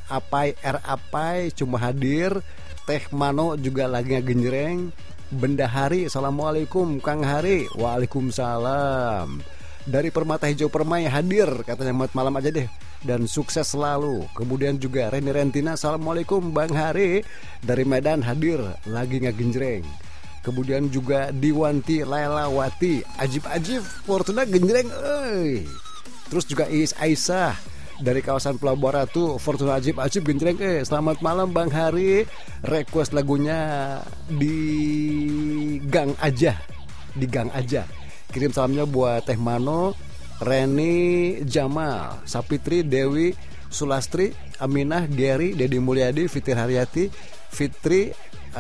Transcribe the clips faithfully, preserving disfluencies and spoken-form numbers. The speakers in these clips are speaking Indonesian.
Apai R Apai cuma hadir. Teh Mano juga lagi ngegenjreng. Benda Hari, assalamualaikum Kang Hari. Waalaikumsalam. Dari Permata Hijau Permai hadir, katanya mat malam aja deh dan sukses selalu. Kemudian juga Reni Rentina, assalamualaikum Bang Hari. Dari Medan hadir, lagi ngegenjreng. Kemudian juga Diwanti Lailawati, ajib-ajib Fortuna genjreng euy. Terus juga Is Aisyah dari kawasan Pelabuhan Ratu, Fortuna ajib-ajib genjreng eh. Selamat malam Bang Hari. Request lagunya di gang aja, di gang aja. Kirim salamnya buat Teh Mano, Reni Jamal, Sapitri, Dewi, Sulastri, Aminah, Gary, Dedi Mulyadi, Fitri Haryati, Fitri,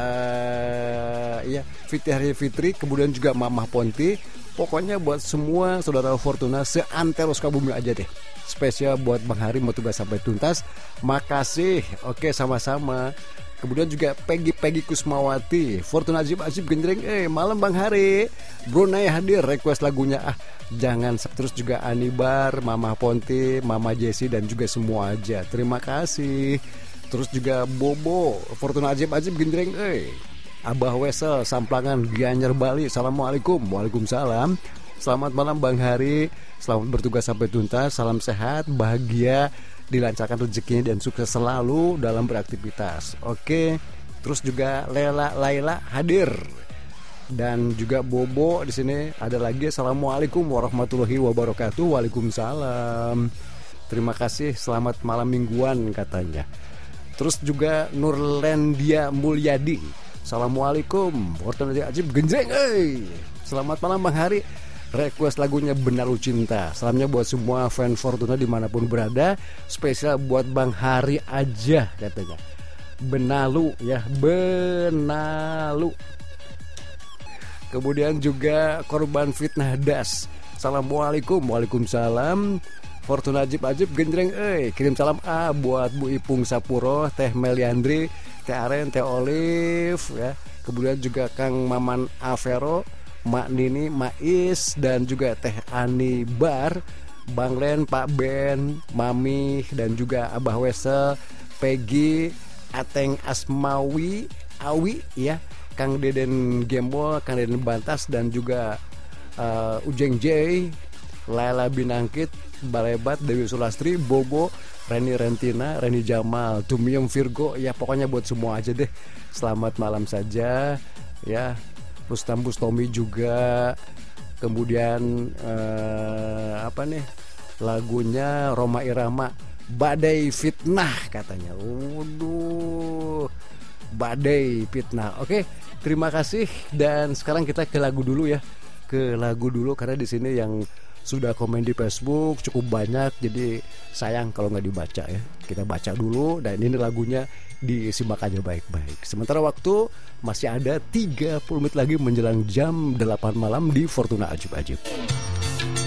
uh, ya Fitri Hari Fitri, kemudian juga Mamah Ponti. Pokoknya buat semua saudara Fortuna seantero Sukabumi aja deh. Spesial buat Bang Hari mau tugas sampai tuntas. Makasih. Oke, sama-sama. Kemudian juga Peggy Peggy Kusmawati, Fortuna ajib ajib genjreng eh malam Bang Hari. Brunei hadir request lagunya ah jangan. Terus juga Anibar, Mama Ponti, Mama Jessie dan juga semua aja. Terima kasih. Terus juga Bobo, Fortuna ajib ajib genjreng eh. Abah Wesel Samplangan Gianyar Bali, assalamualaikum. Waalaikumsalam. Selamat malam Bang Hari. Selamat bertugas sampai tuntas. Salam sehat, bahagia, dilancarkan rezekinya dan sukses selalu dalam beraktivitas. Oke. Terus juga Lela Laila hadir. Dan juga Bobo di sini ada lagi. Assalamualaikum warahmatullahi wabarakatuh. Waalaikumsalam. Terima kasih. Selamat malam mingguan katanya. Terus juga Nurlendia Mulyadi. Assalamualaikum. Fortuna ajib genjreng eh. Selamat malam Bang Hari. Request lagunya Benalu Cinta. Salamnya buat semua fan Fortuna dimanapun berada. Spesial buat Bang Hari aja katanya. Benalu ya, Benalu. Kemudian juga korban fitnah das. Assalamualaikum. Waalaikumsalam. Fortuna ajib ajib genjreng eh. Kirim salam A buat Bu Ipung Sapuro, Teh Meliandri, Teh Aren, Teh Olive ya. Kemudian juga Kang Maman Avero, Mak Nini, Mak Is, dan juga Teh Ani Bar, Bang Len, Pak Ben, Mami, dan juga Abah Wesel, Peggy, Ateng Asmawi, Awi, ya, Kang Deden Gembol, Kang Deden Bantas, dan juga uh, Ujeng J, Laila Binangkit, Balebat, Dewi Sulastri, Bobo, Reni Rentina, Reni Jamal, Tumiem Virgo, ya pokoknya buat semua aja deh. Selamat malam saja, ya. Rustam Bustomi juga. Kemudian eh, apa nih lagunya Roma Irama, Badai Fitnah katanya. Waduh, Badai Fitnah. Oke, terima kasih. Dan sekarang kita ke lagu dulu ya, ke lagu dulu karena di sini yang sudah komen di Facebook cukup banyak, jadi sayang kalau nggak dibaca ya. Kita baca dulu dan ini lagunya disimak aja baik-baik. Sementara waktu masih ada tiga puluh menit lagi menjelang jam delapan malam di Fortuna Ajib Ajib.